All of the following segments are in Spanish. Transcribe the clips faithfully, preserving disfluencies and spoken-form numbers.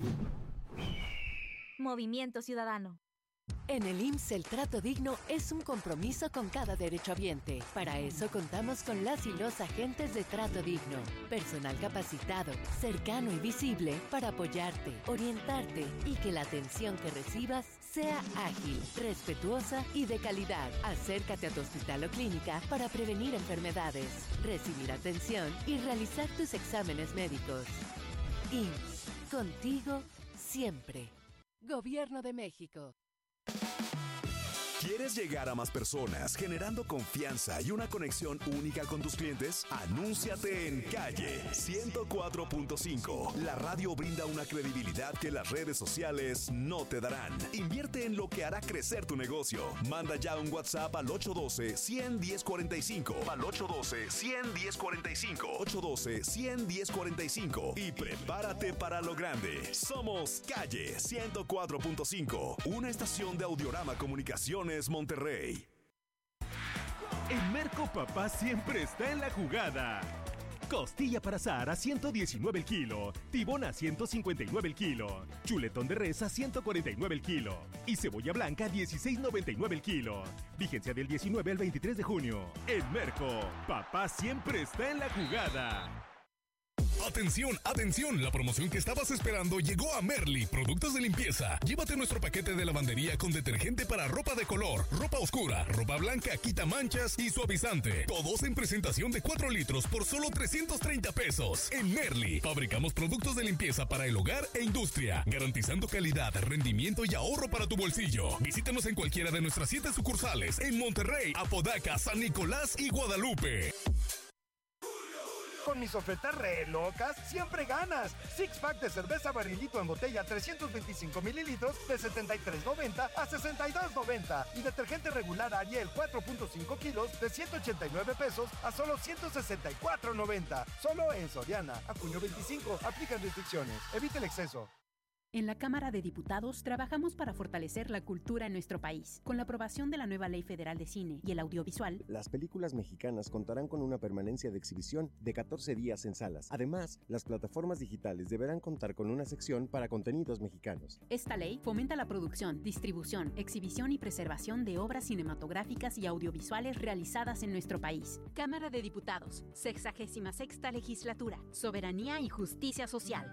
Movimiento Ciudadano. En el I M S S el trato digno es un compromiso con cada derechohabiente. Para eso contamos con las y los agentes de trato digno. Personal capacitado, cercano y visible para apoyarte, orientarte y que la atención que recibas sea ágil, respetuosa y de calidad. Acércate a tu hospital o clínica para prevenir enfermedades, recibir atención y realizar tus exámenes médicos. I M S S, contigo siempre. Gobierno de México. ¿Quieres llegar a más personas generando confianza y una conexión única con tus clientes? Anúnciate en Calle ciento cuatro punto cinco. La radio brinda una credibilidad que las redes sociales no te darán. Invierte en lo que hará crecer tu negocio. Manda ya un WhatsApp al ocho uno dos, uno cero uno cero cuatro cinco. Al ocho uno dos, uno cero uno cero cuatro cinco. ocho uno dos, uno cero uno cero cuatro cinco. Y prepárate para lo grande. Somos Calle ciento cuatro punto cinco. Una estación de Audiorama Comunicaciones Monterrey. En Merco Papá siempre está en la jugada. Costilla para asar a ciento diecinueve el kilo, tibón a ciento cincuenta y nueve el kilo, chuletón de res a ciento cuarenta y nueve el kilo y cebolla blanca a dieciséis noventa y nueve el kilo. Vigencia del diecinueve al veintitrés de junio. En Merco, Papá siempre está en la jugada. Atención, atención, la promoción que estabas esperando llegó a Merly, productos de limpieza. Llévate nuestro paquete de lavandería con detergente para ropa de color, ropa oscura, ropa blanca, quita manchas y suavizante. Todos en presentación de cuatro litros por solo trescientos treinta pesos. En Merly, fabricamos productos de limpieza para el hogar e industria, garantizando calidad, rendimiento y ahorro para tu bolsillo. Visítanos en cualquiera de nuestras siete sucursales en Monterrey, Apodaca, San Nicolás y Guadalupe. Con mis ofertas re locas, siempre ganas. Six pack de cerveza barrilito en botella trescientos veinticinco mililitros de setenta y tres noventa a sesenta y dos noventa. Y detergente regular Ariel cuatro punto cinco kilos de ciento ochenta y nueve pesos a solo ciento sesenta y cuatro noventa. Solo en Soriana. A junio veinticinco. Aplican restricciones. Evita el exceso. En la Cámara de Diputados trabajamos para fortalecer la cultura en nuestro país. Con la aprobación de la nueva Ley Federal de Cine y el Audiovisual, las películas mexicanas contarán con una permanencia de exhibición de catorce días en salas. Además, las plataformas digitales deberán contar con una sección para contenidos mexicanos. Esta ley fomenta la producción, distribución, exhibición y preservación de obras cinematográficas y audiovisuales realizadas en nuestro país. Cámara de Diputados, sexagésima sexta Legislatura, Soberanía y Justicia Social.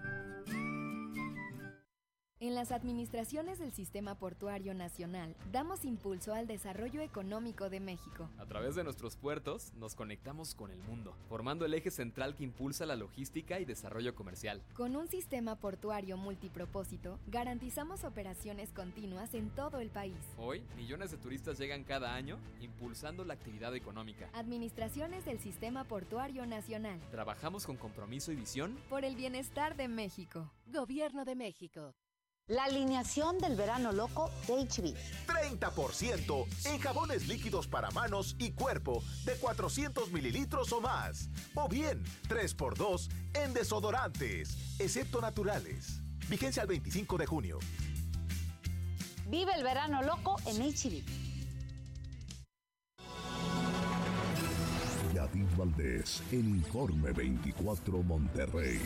En las administraciones del Sistema Portuario Nacional, damos impulso al desarrollo económico de México. A través de nuestros puertos, nos conectamos con el mundo, formando el eje central que impulsa la logística y desarrollo comercial. Con un sistema portuario multipropósito, garantizamos operaciones continuas en todo el país. Hoy, millones de turistas llegan cada año, impulsando la actividad económica. Administraciones del Sistema Portuario Nacional. Trabajamos con compromiso y visión por el bienestar de México. Gobierno de México. La alineación del verano loco de H B. treinta por ciento en jabones líquidos para manos y cuerpo de cuatrocientos mililitros o más. O bien, tres por dos en desodorantes, excepto naturales. Vigencia al veinticinco de junio. Vive el verano loco en H B. Yadid Valdés, en Informe veinticuatro Monterrey.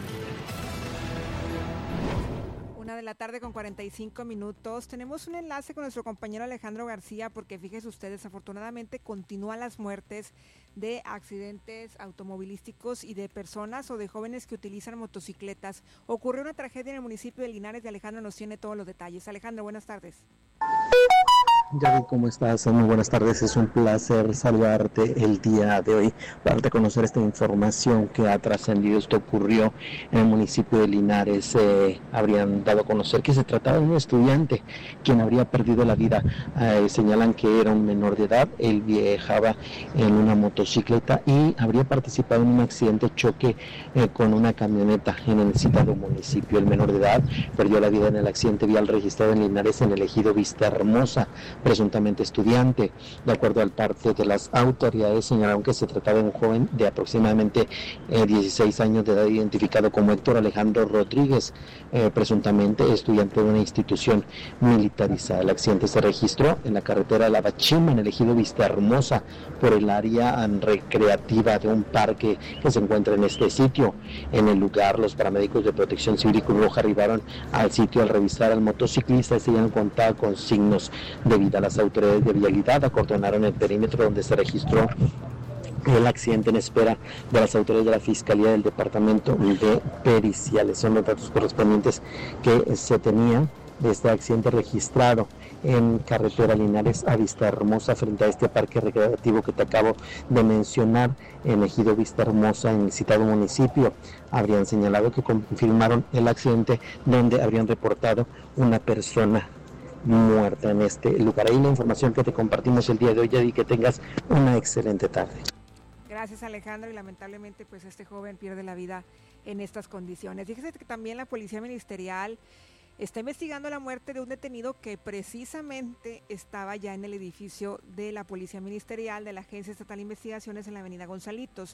Una de la tarde con cuarenta y cinco minutos. Tenemos un enlace con nuestro compañero Alejandro García porque fíjense ustedes, afortunadamente continúan las muertes de accidentes automovilísticos y de personas o de jóvenes que utilizan motocicletas. Ocurrió una tragedia en el municipio de Linares y Alejandro nos tiene todos los detalles. Alejandro, buenas tardes. Yavi, ¿cómo estás? Muy buenas tardes, es un placer saludarte el día de hoy, para darte a conocer esta información que ha trascendido. Esto ocurrió en el municipio de Linares. Eh, habrían dado a conocer que se trataba de un estudiante quien habría perdido la vida. Eh, señalan que era un menor de edad, él viajaba en una motocicleta y habría participado en un accidente choque eh, con una camioneta en el citado municipio. El menor de edad perdió la vida en el accidente vial registrado en Linares en el ejido Vista Hermosa. presuntamente estudiante. De acuerdo al parte de las autoridades, señalaron que se trataba de un joven de aproximadamente eh, dieciséis años de edad, identificado como Héctor Alejandro Rodríguez, eh, presuntamente estudiante de una institución militarizada. El accidente se registró en la carretera La Bachima, en el ejido Vista Hermosa, por el área recreativa de un parque que se encuentra en este sitio. En el lugar, los paramédicos de Protección Civil y Cruz Roja arribaron al sitio al revisar al motociclista. Este ya no contaba con signos de vida. Las autoridades de vialidad acordonaron el perímetro donde se registró el accidente en espera de las autoridades de la Fiscalía del Departamento de Periciales. Son los datos correspondientes que se tenían de este accidente registrado en carretera Linares a Vista Hermosa, frente a este parque recreativo que te acabo de mencionar, en ejido Vista Hermosa, en el citado municipio. Habrían señalado que confirmaron el accidente, donde habrían reportado una persona muerta en este lugar. Ahí la información que te compartimos el día de hoy, y que tengas una excelente tarde. Gracias, Alejandro, y lamentablemente pues este joven pierde la vida en estas condiciones. Fíjese que también la Policía Ministerial está investigando la muerte de un detenido que precisamente estaba ya en el edificio de la Policía Ministerial de la Agencia Estatal de Investigaciones en la avenida Gonzalitos.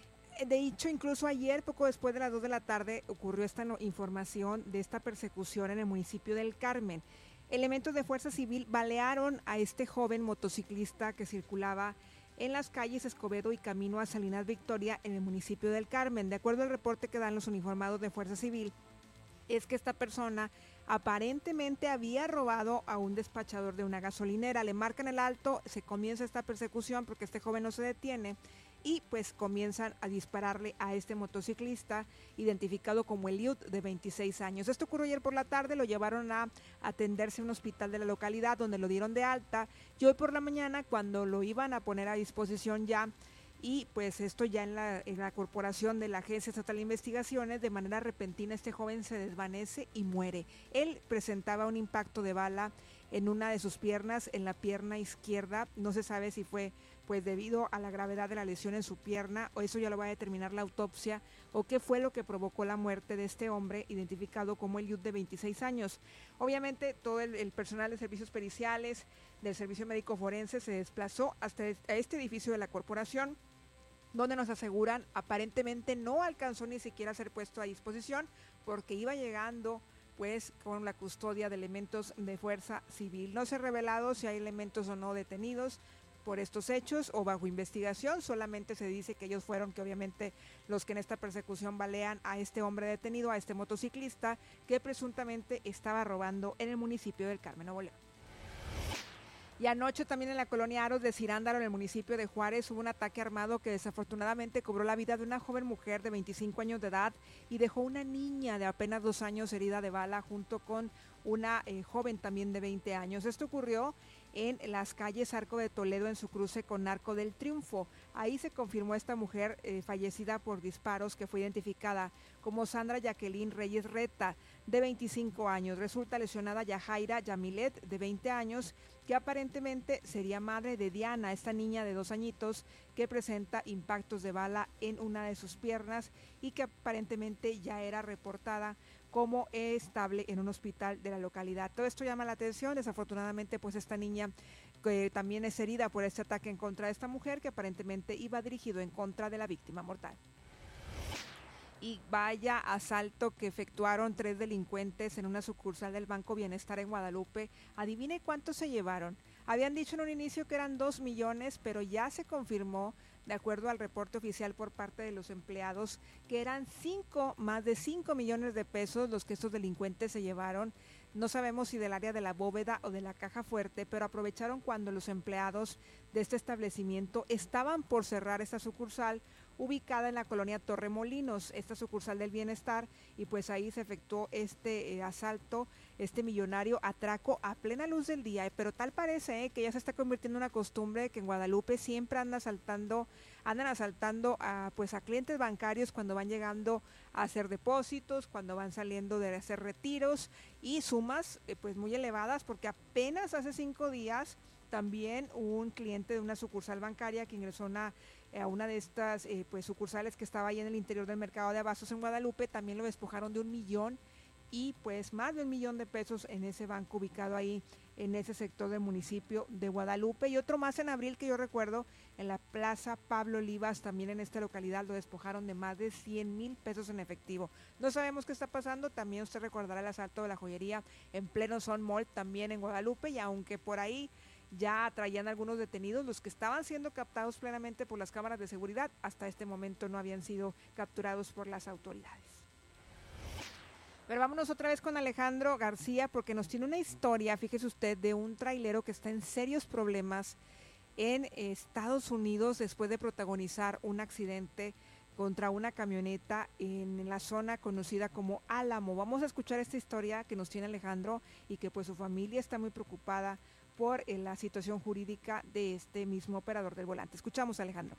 De hecho, incluso ayer, poco después de las dos de la tarde, ocurrió esta no- información de esta persecución en el municipio del Carmen. Elementos de Fuerza Civil balearon a este joven motociclista que circulaba en las calles Escobedo y camino a Salinas Victoria en el municipio del Carmen. De acuerdo al reporte que dan los uniformados de Fuerza Civil, es que esta persona aparentemente había robado a un despachador de una gasolinera. Le marcan el alto, se comienza esta persecución porque este joven no se detiene y pues comienzan a dispararle a este motociclista identificado como Eliud, de veintiséis años. Esto ocurrió ayer por la tarde, lo llevaron a atenderse a un hospital de la localidad donde lo dieron de alta, y hoy por la mañana, cuando lo iban a poner a disposición ya, y pues esto ya en la, en la corporación de la Agencia Estatal de Investigaciones, de manera repentina este joven se desvanece y muere. Él presentaba un impacto de bala en una de sus piernas, en la pierna izquierda. No se sabe si fue pues debido a la gravedad de la lesión en su pierna, o eso ya lo va a determinar la autopsia, o qué fue lo que provocó la muerte de este hombre identificado como Eliud, de veintiséis años. Obviamente todo el, el personal de servicios periciales, del servicio médico forense, se desplazó hasta este edificio de la corporación, donde nos aseguran aparentemente no alcanzó ni siquiera a ser puesto a disposición porque iba llegando pues con la custodia de elementos de Fuerza Civil. No se ha revelado si hay elementos o no detenidos por estos hechos o bajo investigación. Solamente se dice que ellos fueron que obviamente los que en esta persecución balean a este hombre detenido, a este motociclista que presuntamente estaba robando en el municipio del Carmen, Nuevo León. Y anoche también en la colonia Aros de Cirándaro, en el municipio de Juárez, hubo un ataque armado que desafortunadamente cobró la vida de una joven mujer de veinticinco años de edad y dejó una niña de apenas dos años herida de bala, junto con una eh, joven también de veinte años. Esto ocurrió en las calles Arco de Toledo, en su cruce con Arco del Triunfo. Ahí se confirmó esta mujer eh, fallecida por disparos, que fue identificada como Sandra Jacqueline Reyes Reta, de veinticinco años. Resulta lesionada Yajaira Yamilet, de veinte años, que aparentemente sería madre de Diana, esta niña de dos añitos que presenta impactos de bala en una de sus piernas y que aparentemente ya era reportada como estable en un hospital de la localidad. Todo esto llama la atención. Desafortunadamente, pues esta niña que también es herida por este ataque en contra de esta mujer, que aparentemente iba dirigido en contra de la víctima mortal. Y vaya asalto que efectuaron tres delincuentes en una sucursal del Banco Bienestar en Guadalupe. Adivine cuánto se llevaron. Habían dicho en un inicio que eran dos millones, pero ya se confirmó, de acuerdo al reporte oficial por parte de los empleados, que eran cinco, más de cinco millones de pesos los que estos delincuentes se llevaron. No sabemos si del área de la bóveda o de la caja fuerte, pero aprovecharon cuando los empleados de este establecimiento estaban por cerrar esta sucursal, ubicada en la colonia Torremolinos, esta sucursal del Bienestar, y pues ahí se efectuó este eh, asalto, este millonario atraco a plena luz del día. Pero tal parece eh, que ya se está convirtiendo en una costumbre que en Guadalupe siempre anda asaltando, andan asaltando a pues a clientes bancarios cuando van llegando a hacer depósitos, cuando van saliendo de hacer retiros, y sumas eh, pues muy elevadas, porque apenas hace cinco días también un cliente de una sucursal bancaria que ingresó una, a una de estas eh, pues sucursales que estaba ahí en el interior del mercado de abastos en Guadalupe, también lo despojaron de un millón y pues más de un millón de pesos en ese banco ubicado ahí en ese sector del municipio de Guadalupe, y otro más en abril que yo recuerdo en la Plaza Pablo Olivas, también en esta localidad lo despojaron de más de cien mil pesos en efectivo. No sabemos qué está pasando. También usted recordará el asalto de la joyería en pleno Sun Mall también en Guadalupe, y aunque por ahí ya traían algunos detenidos, los que estaban siendo captados plenamente por las cámaras de seguridad hasta este momento no habían sido capturados por las autoridades. Pero vámonos otra vez con Alejandro García, porque nos tiene una historia, fíjese usted, de un trailero que está en serios problemas en Estados Unidos después de protagonizar un accidente contra una camioneta en la zona conocida como Álamo. Vamos a escuchar esta historia que nos tiene Alejandro y que pues su familia está muy preocupada por eh, la situación jurídica de este mismo operador del volante. Escuchamos a Alejandro.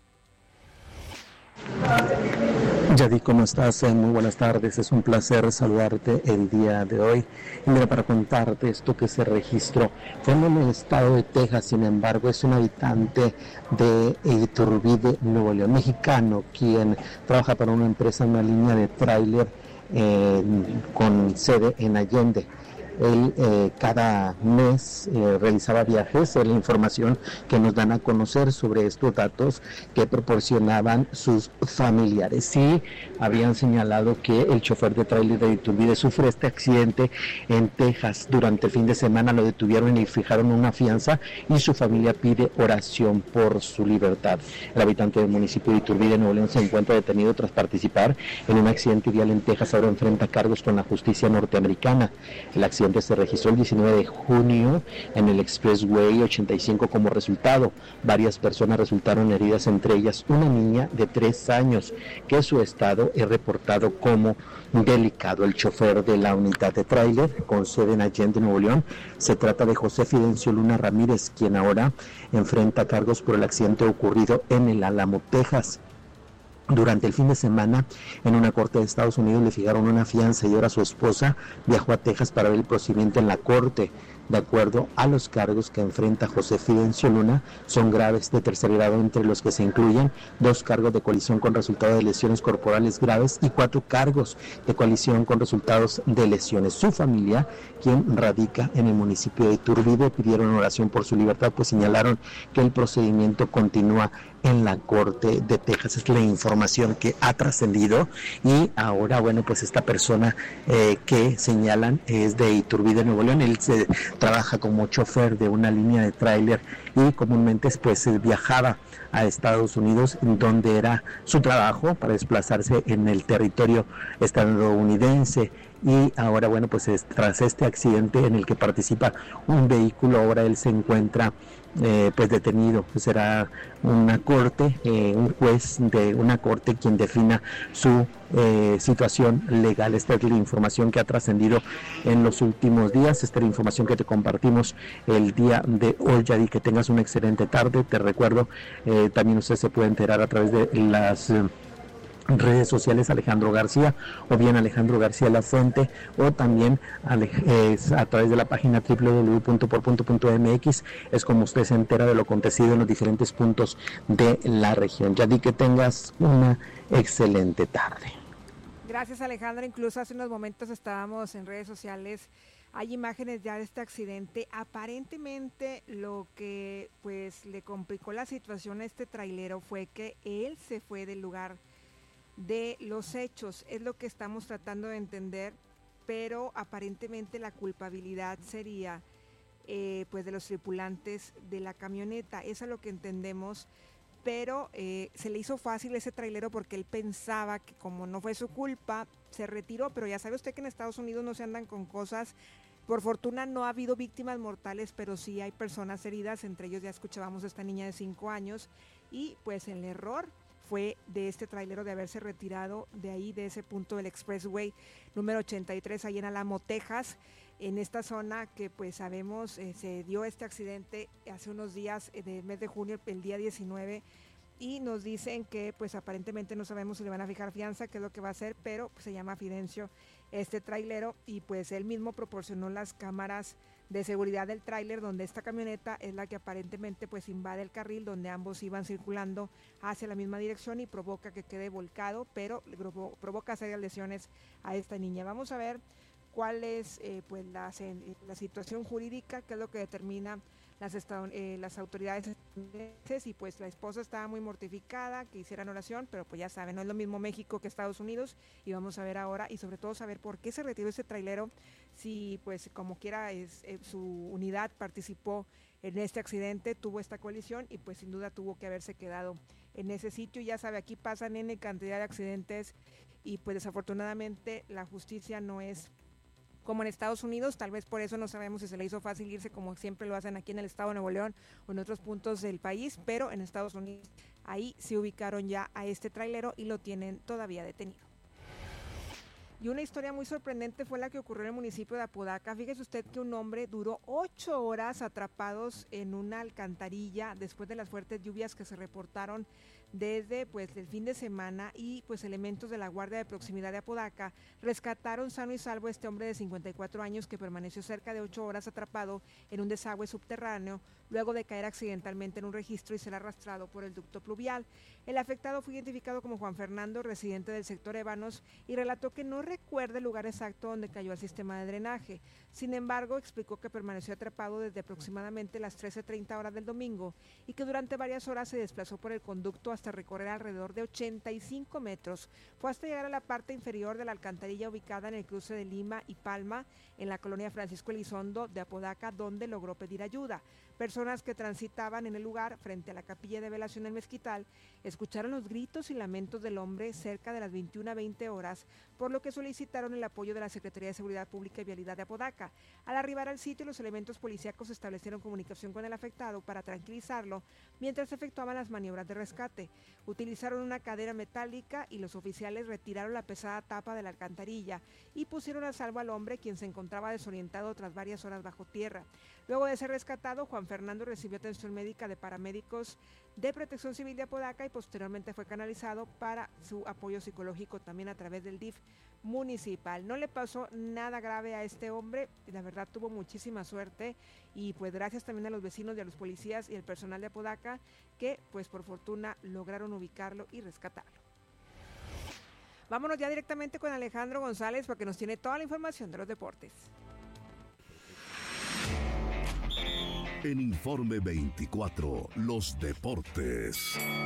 Yadi, ¿cómo estás? Muy buenas tardes, es un placer saludarte el día de hoy. Y mira, para contarte esto que se registró, fue en el estado de Texas, sin embargo, es un habitante de Iturbide, Nuevo León, mexicano, quien trabaja para una empresa, una línea de tráiler eh, con sede en Allende. Él eh, cada mes eh, realizaba viajes, es la información que nos dan a conocer sobre estos datos que proporcionaban sus familiares. Sí, habían señalado que el chofer de tráiler de Iturbide sufre este accidente en Texas. Durante el fin de semana lo detuvieron y fijaron una fianza, y su familia pide oración por su libertad. El habitante del municipio de Iturbide, Nuevo León, se encuentra detenido tras participar en un accidente vial en Texas. Ahora enfrenta cargos con la justicia norteamericana. El accidente se registró el diecinueve de junio en el Expressway ochenta y cinco. Como resultado, varias personas resultaron heridas, entre ellas una niña de tres años, que su estado es reportado como delicado. El chofer de la unidad de tráiler con sede en Allende, Nuevo León, se trata de José Fidencio Luna Ramírez, quien ahora enfrenta cargos por el accidente ocurrido en el Álamo, Texas. Durante el fin de semana, en una corte de Estados Unidos le fijaron una fianza, y ahora su esposa viajó a Texas para ver el procedimiento en la corte. De acuerdo a los cargos que enfrenta José Fidencio Luna, son graves de tercer grado, entre los que se incluyen dos cargos de colisión con resultado de lesiones corporales graves y cuatro cargos de colisión con resultados de lesiones. Su familia, quien radica en el municipio de Iturbide, pidieron oración por su libertad, pues señalaron que el procedimiento continúa en la Corte de Texas. Es la información que ha trascendido, y ahora, bueno, pues esta persona eh, que señalan es de Iturbide, Nuevo León. Él se trabaja como chofer de una línea de tráiler y comúnmente pues viajaba a Estados Unidos, donde era su trabajo, para desplazarse en el territorio estadounidense. Y ahora, bueno, pues es, tras este accidente en el que participa un vehículo, ahora él se encuentra eh, pues detenido. Será una corte, eh, un juez de una corte quien defina su eh, situación legal. Esta es la información que ha trascendido en los últimos días. Esta es la información que te compartimos el día de hoy, Yadi. Que tengas una excelente tarde. Te recuerdo, eh, también usted se puede enterar a través de las Eh, redes sociales Alejandro García, o bien Alejandro García La Fuente, o también eh, a través de la página doble u doble u doble u punto por punto punto m x. Es como usted se entera de lo acontecido en los diferentes puntos de la región. Ya di que tengas una excelente tarde. Gracias, Alejandro. Incluso hace unos momentos estábamos en redes sociales, hay imágenes ya de este accidente. Aparentemente lo que pues le complicó la situación a este trailero fue que él se fue del lugar de los hechos, es lo que estamos tratando de entender, pero aparentemente la culpabilidad sería eh, pues de los tripulantes de la camioneta. Eso es lo que entendemos, pero eh, se le hizo fácil a ese trailero porque él pensaba que como no fue su culpa, se retiró. Pero ya sabe usted que en Estados Unidos no se andan con cosas. Por fortuna no ha habido víctimas mortales, pero sí hay personas heridas, entre ellos ya escuchábamos a esta niña de cinco años, y pues el error fue de este trailero de haberse retirado de ahí, de ese punto del Expressway número ochenta y tres, ahí en Álamo, Texas, en esta zona que pues sabemos eh, se dio este accidente hace unos días, eh, del mes de junio, el día diecinueve, y nos dicen que pues aparentemente no sabemos si le van a fijar fianza, qué es lo que va a hacer, pero pues, se llama Fidencio este trailero, y pues él mismo proporcionó las cámaras de seguridad del tráiler, donde esta camioneta es la que aparentemente pues invade el carril donde ambos iban circulando hacia la misma dirección y provoca que quede volcado, pero provoca serias lesiones a esta niña. Vamos a ver cuál es eh, pues la, la situación jurídica, qué es lo que determina las, eh, las autoridades estadounidenses, y pues la esposa estaba muy mortificada, que hicieran oración, pero pues ya saben, no es lo mismo México que Estados Unidos, y vamos a ver ahora, y sobre todo saber por qué se retiró ese trailero, si pues como quiera es, eh, su unidad participó en este accidente, tuvo esta colisión, y pues sin duda tuvo que haberse quedado en ese sitio. Ya sabe, aquí pasan N cantidad de accidentes, y pues desafortunadamente la justicia no es como en Estados Unidos, tal vez por eso no sabemos si se le hizo fácil irse como siempre lo hacen aquí en el estado de Nuevo León o en otros puntos del país, pero en Estados Unidos ahí se ubicaron ya a este trailero y lo tienen todavía detenido. Y una historia muy sorprendente fue la que ocurrió en el municipio de Apodaca. Fíjese usted que un hombre duró ocho horas atrapados en una alcantarilla después de las fuertes lluvias que se reportaron desde pues el fin de semana, y pues elementos de la Guardia de Proximidad de Apodaca rescataron sano y salvo a este hombre de cincuenta y cuatro años que permaneció cerca de ocho horas atrapado en un desagüe subterráneo luego de caer accidentalmente en un registro y ser arrastrado por el ducto pluvial. El afectado fue identificado como Juan Fernando, residente del sector Ébanos, y relató que no recuerda el lugar exacto donde cayó el sistema de drenaje. Sin embargo, explicó que permaneció atrapado desde aproximadamente las trece treinta horas del domingo y que durante varias horas se desplazó por el conducto hasta recorrer alrededor de ochenta y cinco metros. Fue hasta llegar a la parte inferior de la alcantarilla ubicada en el cruce de Lima y Palma, en la colonia Francisco Elizondo de Apodaca, donde logró pedir ayuda. Personas que transitaban en el lugar, frente a la capilla de velación del Mezquital, escucharon los gritos y lamentos del hombre cerca de las veintiuna a veinte horas, por lo que solicitaron el apoyo de la Secretaría de Seguridad Pública y Vialidad de Apodaca. Al arribar al sitio, los elementos policíacos establecieron comunicación con el afectado para tranquilizarlo mientras efectuaban las maniobras de rescate. Utilizaron una cadena metálica y los oficiales retiraron la pesada tapa de la alcantarilla y pusieron a salvo al hombre, quien se encontraba desorientado tras varias horas bajo tierra. Luego de ser rescatado, Juan Fernando recibió atención médica de paramédicos de Protección Civil de Apodaca y posteriormente fue canalizado para su apoyo psicológico también a través del D I F municipal. No le pasó nada grave a este hombre, la verdad tuvo muchísima suerte, y pues gracias también a los vecinos y a los policías y el personal de Apodaca que pues por fortuna lograron ubicarlo y rescatarlo. Vámonos ya directamente con Alejandro González porque nos tiene toda la información de los deportes. En Informe veinticuatro, los deportes.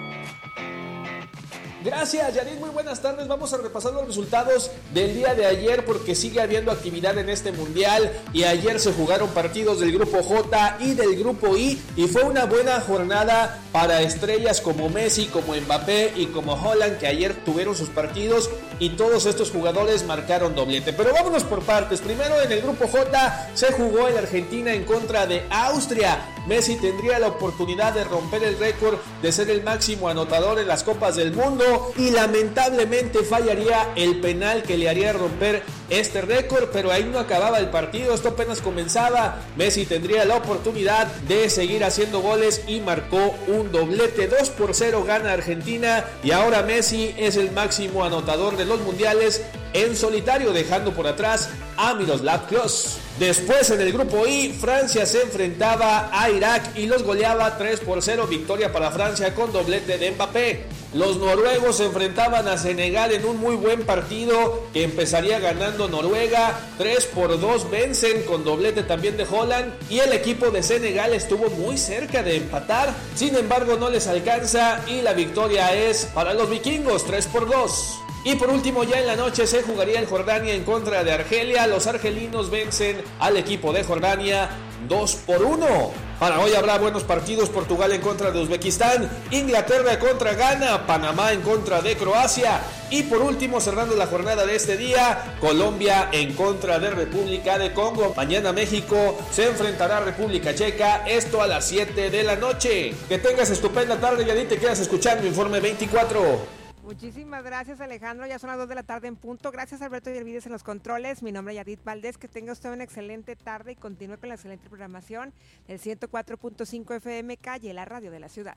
Gracias, Yanit, muy buenas tardes. Vamos a repasar los resultados del día de ayer porque sigue habiendo actividad en este mundial, y ayer se jugaron partidos del grupo J y del grupo I, y fue una buena jornada para estrellas como Messi, como Mbappé y como Haaland, que ayer tuvieron sus partidos y todos estos jugadores marcaron doblete. Pero vámonos por partes. Primero, en el grupo J se jugó en Argentina en contra de Austria. Messi tendría la oportunidad de romper el récord de ser el máximo anotador en las Copas del Mundo y lamentablemente fallaría el penal que le haría romper este récord, pero ahí no acababa el partido, esto apenas comenzaba. Messi tendría la oportunidad de seguir haciendo goles y marcó un doblete. Dos por cero gana Argentina, y ahora Messi es el máximo anotador de los mundiales en solitario, dejando por atrás a Miroslav Klose. Después, en el grupo I, Francia se enfrentaba a Irak y los goleaba tres por cero, victoria para Francia con doblete de Mbappé. Los noruegos se enfrentaban a Senegal en un muy buen partido que empezaría ganando Noruega. tres por dos vencen con doblete también de Haaland, y el equipo de Senegal estuvo muy cerca de empatar, sin embargo no les alcanza y la victoria es para los vikingos, tres por dos. Y por último, ya en la noche se jugaría el Jordania en contra de Argelia. Los argelinos vencen al equipo de Jordania dos por uno. Para hoy habrá buenos partidos: Portugal en contra de Uzbekistán, Inglaterra contra Ghana, Panamá en contra de Croacia, y por último, cerrando la jornada de este día, Colombia en contra de República de Congo. Mañana México se enfrentará a República Checa, esto a las siete de la noche. Que tengas estupenda tarde, y ahí te quedas escuchando Informe veinticuatro. Muchísimas gracias, Alejandro. Ya son las dos de la tarde en punto. Gracias, Alberto Yervides en los controles. Mi nombre es Yadit Valdés. Que tenga usted una excelente tarde y continúe con la excelente programación del ciento cuatro punto cinco F M Calle, la radio de la ciudad.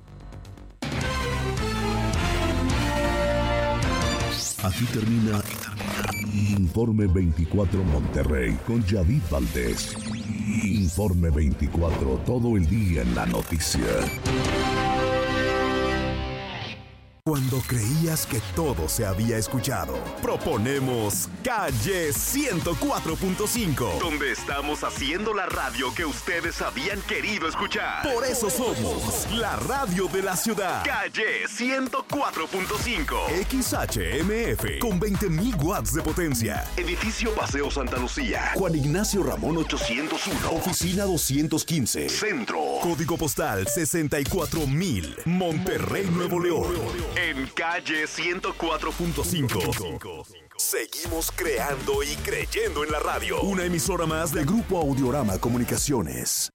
Aquí termina, aquí termina Informe veinticuatro Monterrey con Yadit Valdés. Informe veinticuatro, todo el día en la noticia. Cuando creías que todo se había escuchado, proponemos Calle ciento cuatro punto cinco, donde estamos haciendo la radio que ustedes habían querido escuchar. Por eso somos la radio de la ciudad. Calle ciento cuatro punto cinco, X H M F, con veinte mil watts de potencia. Edificio Paseo Santa Lucía, Juan Ignacio Ramón ochocientos uno, Oficina doscientos quince, Centro. Código postal sesenta y cuatro mil, Monterrey, Nuevo León. En Calle ciento cuatro punto cinco. Seguimos creando y creyendo en la radio. Una emisora más de Grupo Audiorama Comunicaciones.